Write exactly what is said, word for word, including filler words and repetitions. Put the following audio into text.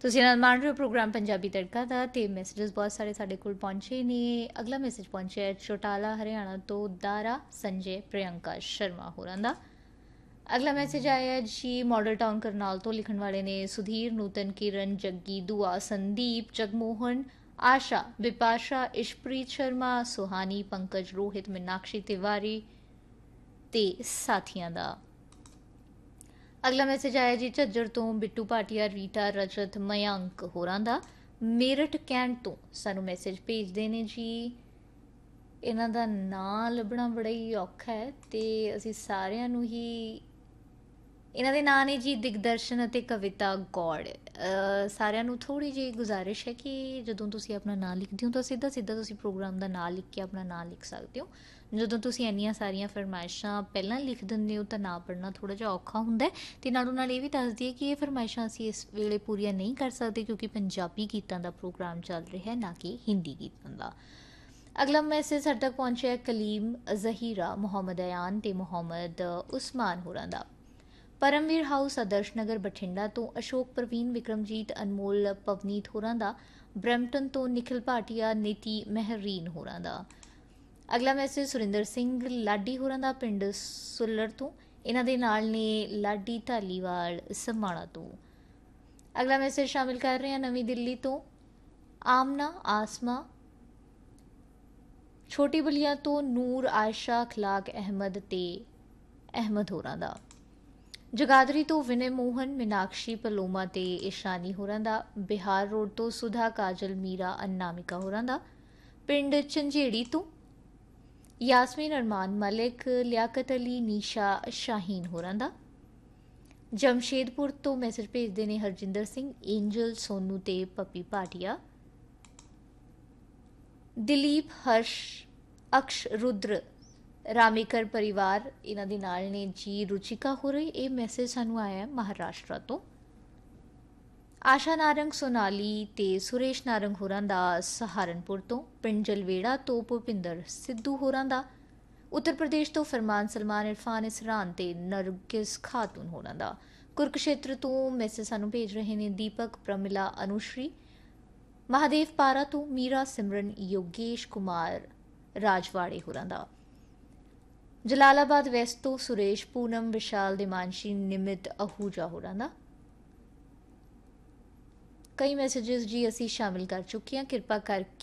ਤੁਸੀਂ ਨਾਲ ਮਾਣ ਰਹੇ ਹੋ ਪ੍ਰੋਗਰਾਮ ਪੰਜਾਬੀ ਤੜਕਾ ਦਾ ਤੇ ਮੈਸੇजेस ਬਹੁਤ ਸਾਰੇ ਸਾਡੇ ਕੋਲ ਪਹੁੰਚੇ ਨੇ। ਅਗਲਾ ਮੈਸੇਜ ਪਹੁੰਚਿਆ ਹੈ ਚੋਟਾਲਾ ਹਰਿਆਣਾ ਤੋਂ ਦਾਰਾ ਸੰਜੇ ਪ੍ਰਿਯੰਕਾ ਸ਼ਰਮਾ ਹੋਰਾਂ ਦਾ। ਅਗਲਾ ਮੈਸੇਜ ਆਇਆ ਜੀ ਮਾਡਲ ਟਾਊਨ ਕਰਨਾਲ ਤੋਂ, ਲਿਖਣ ਵਾਲੇ ਨੇ ਸੁਧੀਰ, ਨੂਤਨ, ਕਿਰਨ, ਜੱਗੀ, ਦੁਆ, ਸੰਦੀਪ, ਜਗਮੋਹਨ, ਆਸ਼ਾ, ਵਿਪਾਸ਼ਾ, ਇਸ਼ਪ੍ਰੀਤ ਸ਼ਰਮਾ, ਸੁਹਾਨੀ, ਪੰਕਜ, ਰੋਹਿਤ, ਮੀਨਾਕਸ਼ੀ ਤਿਵਾਰੀ ਤੇ ਸਾਥੀਆਂ ਦਾ। ਅਗਲਾ ਮੈਸੇਜ ਆਇਆ ਜੀ ਝੱਜਰ ਤੋਂ, ਬਿੱਟੂ ਭਾਟੀਆ, ਰੀਟਾ, ਰਜਤ, ਮਯੰਕ ਹੋਰਾਂ ਦਾ। ਮੇਰਠ ਕੈਂਟ ਤੋਂ ਸਾਨੂੰ ਮੈਸੇਜ ਭੇਜਦੇ ਨੇ ਜੀ। ਇਹਨਾਂ ਦਾ ਨਾਂ ਲੱਭਣਾ ਬੜਾ ਹੀ ਔਖਾ ਹੈ ਤੇ ਅਸੀਂ ਸਾਰਿਆਂ ਨੂੰ ਹੀ, ਇਹਨਾਂ ਦੇ ਨਾਂ ਨੇ ਜੀ ਦਿਗਦਰਸ਼ਨ ਅਤੇ ਕਵਿਤਾ ਗੌੜ। ਸਾਰਿਆਂ ਨੂੰ ਥੋੜ੍ਹੀ ਜਿਹੀ ਗੁਜ਼ਾਰਿਸ਼ ਹੈ ਕਿ ਜਦੋਂ ਤੁਸੀਂ ਆਪਣਾ ਨਾਂ ਲਿਖਦੇ ਹੋ ਤਾਂ ਸਿੱਧਾ ਸਿੱਧਾ ਤੁਸੀਂ ਪ੍ਰੋਗਰਾਮ ਦਾ ਨਾਂ ਲਿਖ ਕੇ ਆਪਣਾ ਨਾਂ ਲਿਖ ਸਕਦੇ ਹੋ। ਜਦੋਂ ਤੁਸੀਂ ਇੰਨੀਆਂ ਸਾਰੀਆਂ ਫਰਮਾਇਸ਼ਾਂ ਪਹਿਲਾਂ ਲਿਖ ਦਿੰਦੇ ਹੋ ਤਾਂ ਨਾਂ ਪੜ੍ਹਨਾ ਥੋੜ੍ਹਾ ਜਿਹਾ ਔਖਾ ਹੁੰਦਾ ਹੈ। ਅਤੇ ਨਾਲੋਂ ਨਾਲ ਇਹ ਵੀ ਦੱਸ ਦਈਏ ਕਿ ਇਹ ਫਰਮਾਇਸ਼ਾਂ ਅਸੀਂ ਇਸ ਵੇਲੇ ਪੂਰੀਆਂ ਨਹੀਂ ਕਰ ਸਕਦੇ ਕਿਉਂਕਿ ਪੰਜਾਬੀ ਗੀਤਾਂ ਦਾ ਪ੍ਰੋਗਰਾਮ ਚੱਲ ਰਿਹਾ ਹੈ, ਨਾ ਕਿ ਹਿੰਦੀ ਗੀਤਾਂ ਦਾ। ਅਗਲਾ ਮੈਸੇਜ ਸਾਡੇ ਤੱਕ ਪਹੁੰਚਿਆ ਕਲੀਮ, ਜ਼ਹੀਰਾ, ਮੁਹੰਮਦ ਅਯਾਨ ਤੇ ਮੁਹੰਮਦ ਉਸਮਾਨ ਹੋਰਾਂ ਦਾ। ਪਰਮਵੀਰ ਹਾਊਸ, ਆਦਰਸ਼ ਨਗਰ, ਬਠਿੰਡਾ ਤੋਂ ਅਸ਼ੋਕ, ਪ੍ਰਵੀਨ, ਵਿਕਰਮਜੀਤ, ਅਨਮੋਲ, ਪਵਨੀਤ ਹੋਰਾਂ ਦਾ। ਬਰੈਂਪਟਨ ਤੋਂ ਨਿਖਿਲ ਭਾਟੀਆ, ਨੀਤੀ, ਮਹਿਰੀਨ ਹੋਰਾਂ ਦਾ। ਅਗਲਾ ਮੈਸੇਜ ਸੁਰਿੰਦਰ ਸਿੰਘ ਲਾਡੀ ਹੋਰਾਂ ਦਾ, ਪਿੰਡ ਸੁੱਲਰ ਤੋਂ। ਇਹਨਾਂ ਦੇ ਨਾਲ ਨੇ ਲਾਡੀ ਢਾਲੀਵਾਲ, ਸਮਾਣਾ ਤੋਂ। ਅਗਲਾ ਮੈਸੇਜ ਸ਼ਾਮਿਲ ਕਰ ਰਹੇ ਹਾਂ ਨਵੀਂ ਦਿੱਲੀ ਤੋਂ ਆਮਨਾ, ਆਸਮਾ, ਛੋਟੀ ਬਲੀਆਂ ਤੋਂ ਨੂਰ, ਆਇਸ਼ਾ, ਅਖਲਾਕ ਅਹਿਮਦ ਤੇ ਅਹਿਮਦ ਹੋਰਾਂ ਦਾ। ਜਗਾਦਰੀ ਤੋਂ ਵਿਨੇ ਮੋਹਨ, ਮੀਨਾਕਸ਼ੀ, ਪਲੋਮਾ ਤੇ ਇਸ਼ਾਨੀ ਹੋਰਾਂ ਦਾ। ਬਿਹਾਰ ਰੋਡ ਤੋਂ ਸੁਧਾ, ਕਾਜਲ, ਮੀਰਾ, ਅਨਾਮਿਕਾ ਹੋਰਾਂ ਦਾ। ਪਿੰਡ ਝੰਜੇੜੀ ਤੋਂ ਯਾਸਮੀਨ, ਅਰਮਾਨ ਮਲਿਕ, ਲਿਆਕਤ ਅਲੀ, ਨੀਸ਼ਾ, ਸ਼ਾਹੀਨ ਹੋਰਾਂ ਦਾ। ਜਮਸ਼ੇਦਪੁਰ ਤੋਂ ਮੈਸੇਜ ਭੇਜਦੇ ਨੇ ਹਰਜਿੰਦਰ ਸਿੰਘ, ਏਂਜਲ, ਸੋਨੂ ਤੇ ਪੱਪੀ ਭਾਟੀਆ। ਦਿਲੀਪ, ਹਰਸ਼, ਅਕਸ਼, ਰੁਦਰ, ਰਾਮੇਕਰ ਪਰਿਵਾਰ, ਇਹਨਾਂ ਦੇ ਨਾਲ ਨੇ ਜੀ ਰੁਚਿਕਾ ਹੋ ਰਹੀ। ਇਹ ਮੈਸੇਜ ਸਾਨੂੰ ਆਇਆ ਹੈ ਮਹਾਰਾਸ਼ਟਰ ਤੋਂ। ਆਸ਼ਾ ਨਾਰੰਗ, ਸੋਨਾਲੀ ਤੇ ਸੁਰੇਸ਼ ਨਾਰੰਗ ਹੋਰਾਂ ਦਾ ਸਹਾਰਨਪੁਰ ਤੋਂ। ਪਿੰਡ ਜਲਵੇੜਾ ਤੋਂ ਭੁਪਿੰਦਰ ਸਿੱਧੂ ਹੋਰਾਂ ਦਾ। ਉੱਤਰ ਪ੍ਰਦੇਸ਼ ਤੋਂ ਫਰਮਾਨ, ਸਲਮਾਨ, ਇਰਫਾਨ, ਇਸਰਾਨ ਤੇ ਨਰਗਿਸ ਖਾਤੂਨ ਹੋਰਾਂ ਦਾ। ਕੁਰਕਸ਼ੇਤਰ ਤੋਂ ਮੈਸੇਜ ਸਾਨੂੰ ਭੇਜ ਰਹੇ ਨੇ ਦੀਪਕ, ਪ੍ਰਮਿਲਾ, ਅਨੁਸ਼ਰੀ। ਮਹਾਦੇਵ ਪਾਰਾ ਤੋਂ ਮੀਰਾ, ਸਿਮਰਨ, ਯੋਗੇਸ਼ ਕੁਮਾਰ, ਰਾਜਵਾੜੇ ਹੋਰਾਂ ਦਾ। ਜਲਾਲਾਬਾਦ ਵੈਸਟ ਤੋਂ ਸੁਰੇਸ਼, ਪੂਨਮ, ਵਿਸ਼ਾਲ, ਦਿਮਾਂਸ਼ੀ, ਨਿਮਿਤ, ਅਹੂਜਾ ਹੋਰਾਂ ਦਾ। ਕਈ ਮੈਸੇजेस ਜੀ ਅਸੀਂ ਸ਼ਾਮਿਲ ਕਰ ਚੁੱਕੇ ਹਾਂ। ਕਿਰਪਾ ਕਰਕੇ